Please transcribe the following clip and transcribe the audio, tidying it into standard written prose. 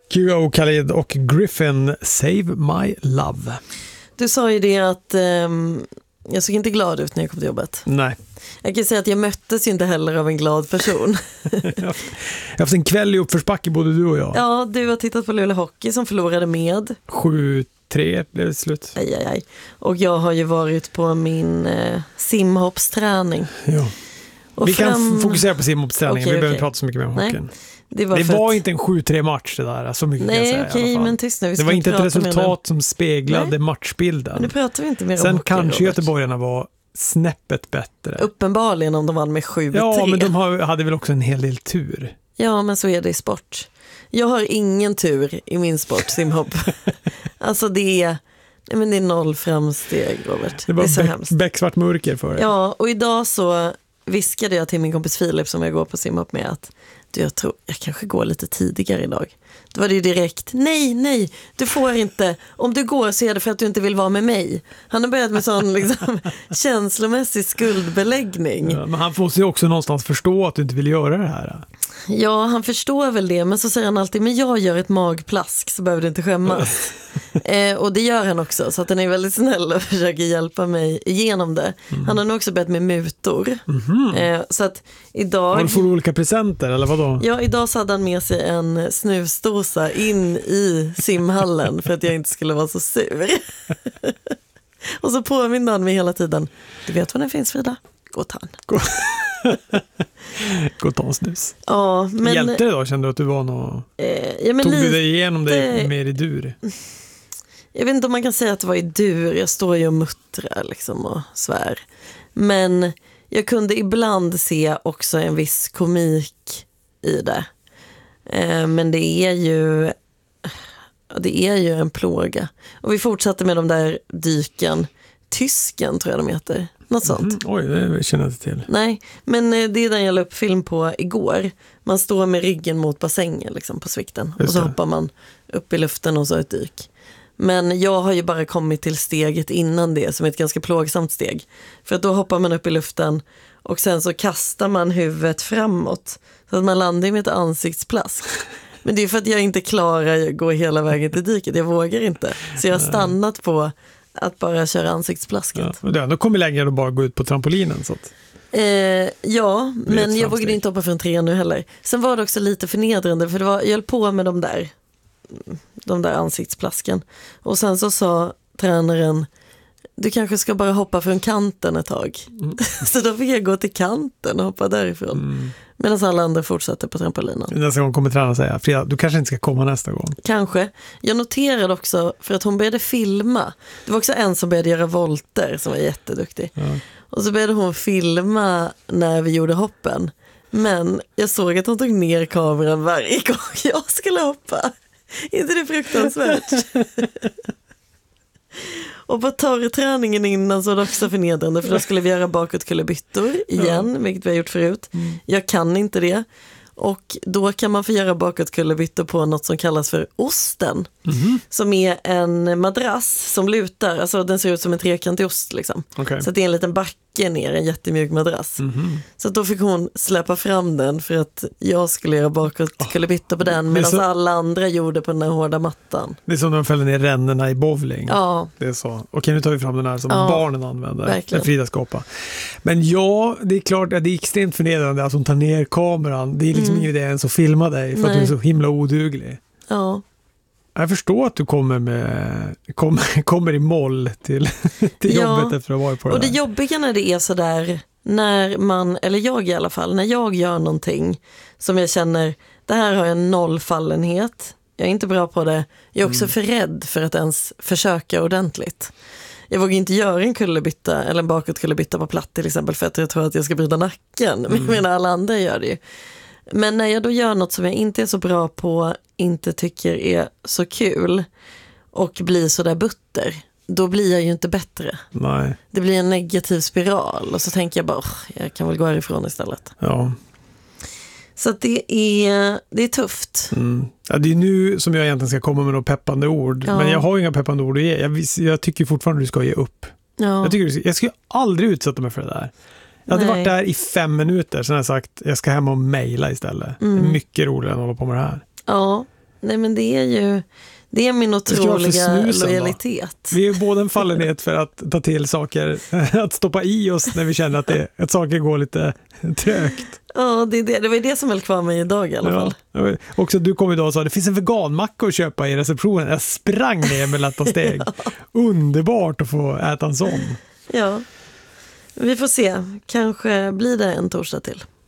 QO, Khalid och Griffin, Save My Love. Du sa ju det att jag såg inte glad ut när jag kom till jobbet. Nej. Jag kan säga att jag möttes ju inte heller av en glad person. Jag har haft en kväll i uppförsbacke, både du och jag. Ja, du har tittat på Luleå Hockey som förlorade med 7-3 blev det slut. Aj. Och jag har ju varit på min simhoppsträning. Ja. Och vi kan fokusera på simhoppsträningen. Okay, vi behöver inte prata så mycket mer om hockeyn. Det var inte en 7-3 match det där, så mycket kan jag säga. Okej, men tyst nu. Det var inte ett resultat som speglade matchbilden. Men nu pratar vi inte mer om sen hockey, kanske Robert. Göteborgarna var snäppet bättre. Uppenbarligen om de vann med 7-3. Ja, men de hade väl också en hel del tur. Ja, men så är det i sport. Jag har ingen tur i min sport, simhopp. Alltså det är 0 framsteg, Robert. Det var så hemskt. becksvart mörker för det. Ja, och idag så viskade jag till min kompis Filip som jag går på simhopp med att jag tror jag kanske går lite tidigare idag. Då var det ju direkt, nej, du får inte. Om du går så är det för att du inte vill vara med mig. Han har börjat med sån känslomässig skuldbeläggning. Ja, men han måste ju också någonstans förstå att du inte vill göra det här. Ja, han förstår väl det, men så säger han alltid, men jag gör ett magplask så behöver du inte skämmas. Och det gör han också, så att han är väldigt snäll och försöker hjälpa mig igenom det. Han har nog också börjat med mutor. Så att idag... Har du fått olika presenter, eller vadå? Ja, idag så hade han med sig en snusdosa in i simhallen för att jag inte skulle vara så sur. Och så påminner han mig hela tiden, du vet var den finns, Frida? Gå och ta den. Gå och ta en snus. Ja, men... Hjälpte det då? Kände du att du var någon... Tog du dig igenom det mer i dur? Jag vet inte om man kan säga att det var i dur. Jag står ju och muttrar liksom och svär. Men jag kunde ibland se också en viss komik i det. Men det är ju en plåga. Och vi fortsatte med de där dyken. Tysken tror jag de heter. Något sånt. Oj, det känner jag inte till. Nej, men det är den jag la upp film på igår. Man står med ryggen mot bassängen liksom, på svikten. Och så hoppar man upp i luften och så ett dyk. Men jag har ju bara kommit till steget innan det, som är ett ganska plågsamt steg. För att då hoppar man upp i luften och sen så kastar man huvudet framåt. Så att man landar med ett ansiktsplask. Men det är för att jag inte klarar att gå hela vägen till dyket. Jag vågar inte. Så jag har stannat på att bara köra ansiktsplasket. Ja, men då kommer längre att bara gå ut på trampolinen. Så att... Ja, men jag vågade inte hoppa från 3 nu heller. Sen var det också lite förnedrande, för jag höll på med de där ansiktsplasken. Och sen så sa tränaren, du kanske ska bara hoppa från kanten ett tag. Så då fick jag gå till kanten och hoppa därifrån. Medan alla andra fortsatte på trampolinen. Nästa gång kommer tränaren säga, Frida, du kanske inte ska komma nästa gång. Kanske. Jag noterade också, för att hon började filma. Det var också en som började göra volter som var jätteduktig. Ja. Och så började hon filma när vi gjorde hoppen. Men jag såg att hon tog ner kameran varje gång jag skulle hoppa. Inte det fruktansvärt? Och på torrträningen innan så var det också förnedrande, för då skulle vi göra bakåtkullerbyttor igen, vilket vi har gjort förut. Jag kan inte det. Och då kan man få göra bakåtkullerbyttor på något som kallas för osten. Som är en madrass som lutar. Alltså den ser ut som en trekantig ost liksom. Okay. Så det är en liten backe ner, en jättemjuk madrass. Så då fick hon släppa fram den för att jag skulle göra bakåtkullerbyttor på den, medan alla andra gjorde på den här hårda mattan. Det är som de fäller ner rännorna i bowling. Ja. Det är så. Okej, nu tar vi fram den här som barnen använder. Verkligen. Frida skapa. Men ja, det är klart att det är extremt förnedrande att hon tar ner kameran. Det är liksom ingen idé ens att filma dig för att du är så himla oduglig. Ja. Jag förstår att du kommer i moll till jobbet efter att ha varit på det. Och det jobbiga när det är så där, när man, eller jag i alla fall, när jag gör någonting som jag känner, det här har jag noll fallenhet, jag är inte bra på det, jag är också för rädd för att ens försöka ordentligt. Jag vågar inte göra en kullerbytta eller en bakåtkullerbytta på platt till exempel, för att jag tror att jag ska bryta nacken. Men jag menar, alla andra gör det ju. Men när jag då gör något som jag inte är så bra på, inte tycker är så kul och blir så där butter, då blir jag ju inte bättre. Nej. Det blir en negativ spiral och så tänker jag bara, jag kan väl gå härifrån istället. Ja. Så att det är tufft. Ja, det är nu som jag egentligen ska komma med några peppande ord. Ja. Men jag har inga peppande ord att ge. Jag tycker fortfarande att du ska ge upp. Ja. Jag ska aldrig utsätta mig för det där. Jag hade varit där i 5 minuter, sen har jag sagt jag ska hem och mejla istället. Det är mycket roligare än att hålla på med det här. Ja. nej men det är min otroliga lojalitet. Vi är båda en fallenhet för att ta till saker, att stoppa i oss när vi känner att saker går lite trögt. Ja, det var det som höll kvar mig idag i alla fall. Också du kom idag och sa, det finns en veganmacka att köpa i receptionen. Jag sprang ner med lätta steg. Underbart att få äta en sån. Ja, vi får se. Kanske blir det en torsdag till.